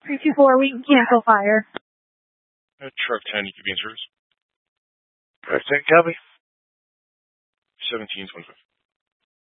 324, we can cancel fire. Truck 10, you could be in service. Truck 10, copy. 1725.